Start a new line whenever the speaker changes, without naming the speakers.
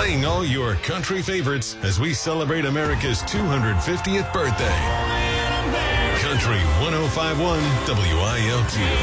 Playing all your country favorites as we celebrate America's 250th birthday. Country 105.1 WILQ.